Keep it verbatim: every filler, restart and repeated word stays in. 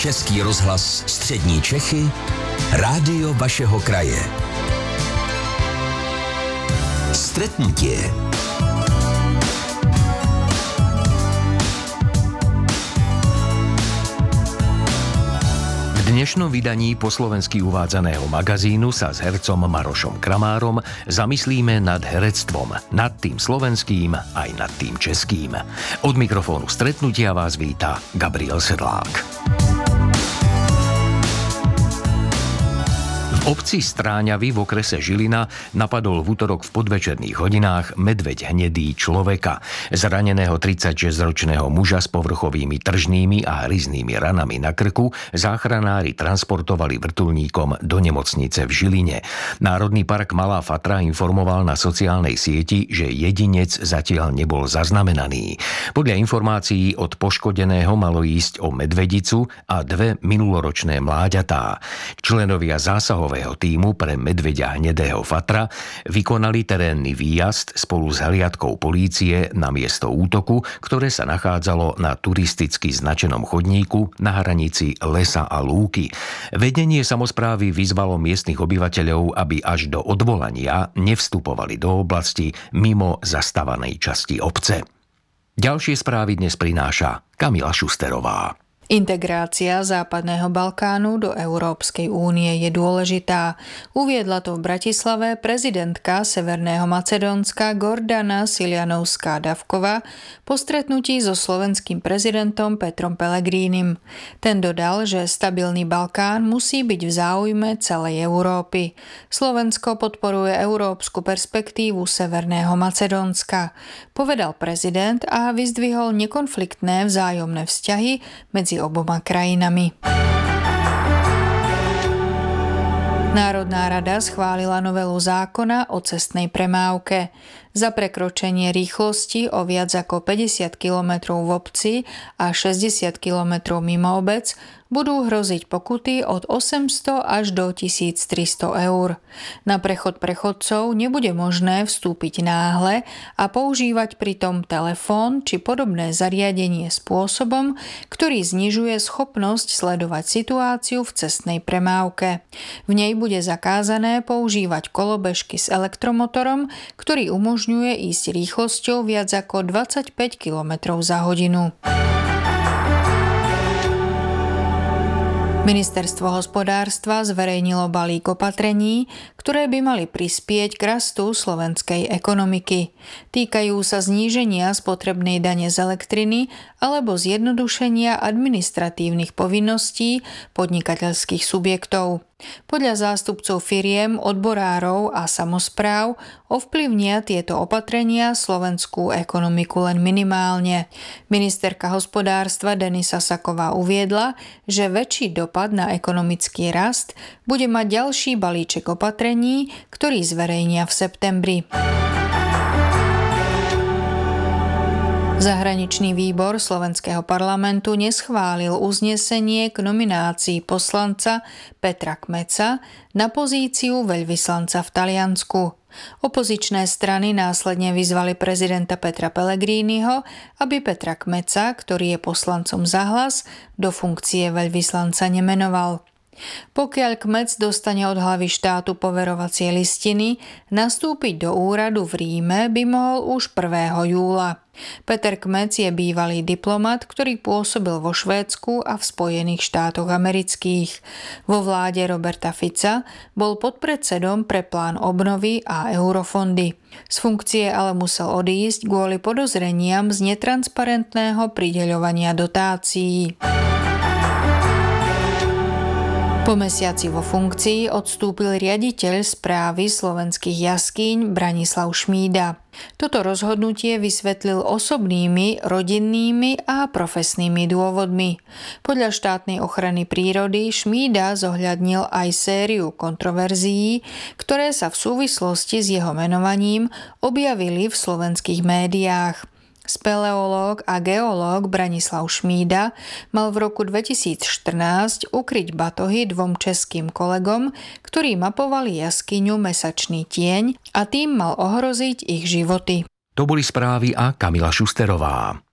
Český rozhlas Střední Čechy, rádio vašeho kraje. Stretnutie. V dnešnom vydaní po slovensky uvádzaného magazínu sa s hercom Marošom Kramárom zamyslíme nad herectvom, nad tým slovenským aj nad tým českým. Od mikrofónu Stretnutia vás víta Gabriel Sedlák. V obci Stráňavy v okrese Žilina napadol v útorok v podvečerných hodinách medveď hnedý človeka. Zraneného tridsaťšesťročného muža s povrchovými tržnými a hryznými ranami na krku záchranári transportovali vrtuľníkom do nemocnice v Žiline. Národný park Malá Fatra informoval na sociálnej sieti, že jedinec zatiaľ nebol zaznamenaný. Podľa informácií od poškodeného malo ísť o medvedicu a dve minuloročné mláďatá. Členovia zásahového tímu pre medveďa hnedého Fatra vykonali terénny výjazd spolu s hliadkou polície na miesto útoku, ktoré sa nachádzalo na turisticky značenom chodníku na hranici lesa a lúky. Vedenie samosprávy vyzvalo miestnych obyvateľov, aby až do odvolania nevstupovali do oblasti mimo zastávanej časti obce. Ďalšie správy dnes prináša Kamila Šusterová. Integrácia Západného Balkánu do Európskej únie je dôležitá. Uviedla to v Bratislave prezidentka Severného Macedónska Gordana Silianovská-Davková po stretnutí so slovenským prezidentom Petrom Pellegrinim. Ten dodal, že stabilný Balkán musí byť v záujme celej Európy. Slovensko podporuje európsku perspektívu Severného Macedónska, povedal prezident a vyzdvihol nekonfliktné vzájomné vzťahy medzi oboma krajinami. Národná rada schválila novelu zákona o cestnej premávke. Za prekročenie rýchlosti o viac ako päťdesiat kilometrov v obci a šesťdesiat kilometrov mimo obec budú hroziť pokuty od osemsto až do tisíctristo eur. Na prechod pre chodcov nebude možné vstúpiť náhle a používať pritom telefón či podobné zariadenie spôsobom, ktorý znižuje schopnosť sledovať situáciu v cestnej premávke. V nej bude zakázané používať kolobežky s elektromotorom, ktorý umožňuje ísť rýchlosťou viac ako dvadsaťpäť kilometrov za hodinu. Ministerstvo hospodárstva zverejnilo balík opatrení, ktoré by mali prispieť k rastu slovenskej ekonomiky. Týkajú sa zníženia spotrebnej dane z elektriny alebo zjednodušenia administratívnych povinností podnikateľských subjektov. Podľa zástupcov firiem, odborárov a samospráv ovplyvnia tieto opatrenia slovenskú ekonomiku len minimálne. Ministerka hospodárstva Denisa Saková uviedla, že väčší dopad na ekonomický rast bude mať ďalší balíček opatrení, ktorý zverejnia v septembri. Zahraničný výbor slovenského parlamentu neschválil uznesenie k nominácii poslanca Petra Kmeca na pozíciu veľvyslanca v Taliansku. Opozičné strany následne vyzvali prezidenta Petra Pellegriniho, aby Petra Kmeca, ktorý je poslancom za Hlas, do funkcie veľvyslanca nemenoval. Pokiaľ Kmec dostane od hlavy štátu poverovacie listiny, nastúpiť do úradu v Ríme by mohol už prvého júla. Peter Kmec je bývalý diplomat, ktorý pôsobil vo Švédsku a v Spojených štátoch amerických. Vo vláde Roberta Fica bol podpredsedom pre plán obnovy a eurofondy. Z funkcie ale musel odísť kvôli podozreniam z netransparentného prideľovania dotácií. Po mesiaci vo funkcii odstúpil riaditeľ správy slovenských jaskýň Branislav Šmída. Toto rozhodnutie vysvetlil osobnými, rodinnými a profesnými dôvodmi. Podľa štátnej ochrany prírody Šmída zohľadnil aj sériu kontroverzií, ktoré sa v súvislosti s jeho menovaním objavili v slovenských médiách. Speleológ a geológ Branislav Šmída mal v roku dvetisícštrnásť ukryť batohy dvom českým kolegom, ktorí mapovali jaskyňu Mesačný tieň a tým mal ohroziť ich životy. To boli správy a Kamila Šusterová.